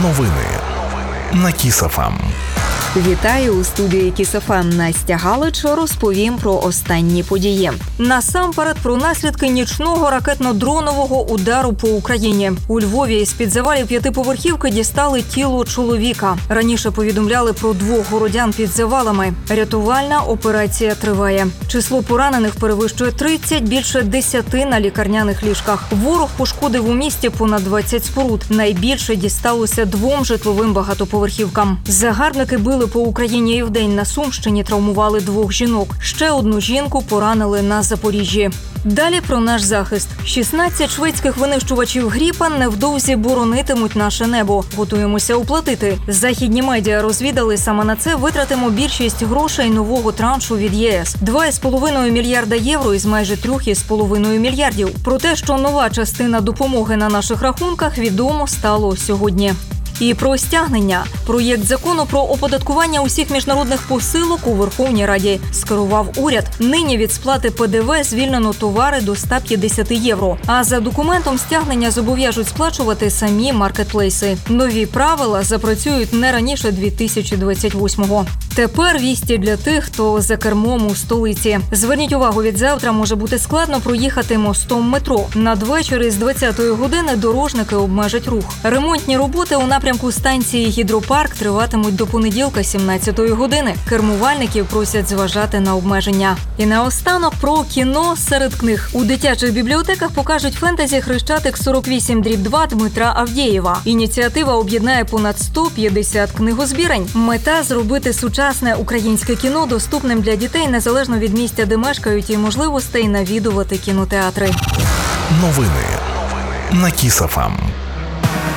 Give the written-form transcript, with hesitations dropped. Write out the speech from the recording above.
Новини на Kiss FM. Вітаю у студії Kiss FM. Настя Галич, розповім про останні події. Насамперед про наслідки нічного ракетно-дронового удару по Україні. У Львові з-під завалів п'ятиповерхівки дістали тіло чоловіка. Раніше повідомляли про 2 городян під завалами. Рятувальна операція триває. Число поранених перевищує 30, більше 10 на лікарняних ліжках. Ворог пошкодив у місті понад 20 споруд. Найбільше дісталося 2 житловим багатоповерхівкам. Загарбники били по Україні і вдень. На Сумщині травмували 2 жінок. Ще одну жінку поранили на Запоріжжі. Далі про наш захист. 16 шведських винищувачів Гріпен невдовзі боронитимуть наше небо. Готуємося уплатити. Західні медіа розвідали, саме на це витратимо більшість грошей нового траншу від ЄС. 2,5 мільярда євро із майже 3,5 мільярдів. Про те, що нова частина допомоги на наших рахунках, відомо стало сьогодні. І про стягнення. Проєкт закону про оподаткування усіх міжнародних посилок у Верховній Раді скерував уряд. Нині від сплати ПДВ звільнено товари до 150 євро. А за документом стягнення зобов'яжуть сплачувати самі маркетплейси. Нові правила запрацюють не раніше 2028-го. Тепер вісті для тих, хто за кермом у столиці. Зверніть увагу, відзавтра може бути складно проїхати мостом метро. Надвечір з 20-ї години дорожники обмежать рух. Ремонтні роботи у напрямку станції «Гідропарк» триватимуть до понеділка 17-ї години. Кермувальників просять зважати на обмеження. І наостанок про кіно серед книг. У дитячих бібліотеках покажуть фентезі «Хрещатик 48/2» Дмитра Авдєєва. Ініціатива об'єднає понад 150 книгозбірень. Мета – зробити сучасне українське кіно доступним для дітей незалежно від місця, де мешкають, і можливостей навідувати кінотеатри. Новини на Kiss FM.